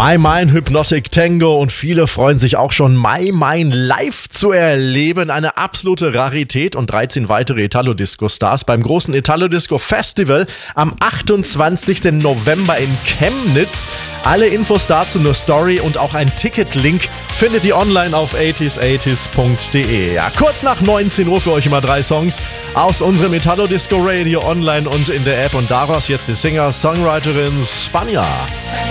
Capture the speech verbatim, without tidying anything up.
My Mine Hypnotic Tango und viele freuen sich auch schon, My Mine live zu erleben. Eine absolute Rarität und dreizehn weitere Italo-Disco-Stars beim großen Italo-Disco-Festival am achtundzwanzigsten November in Chemnitz. Alle Infos dazu, eine Story und auch ein Ticket-Link findet ihr online auf achtziger achtzig punkt de. Ja, kurz nach neunzehn Uhr für euch immer drei Songs aus unserem Italo-Disco Radio online und in der App und daraus jetzt die Singer-Songwriterin Spanja.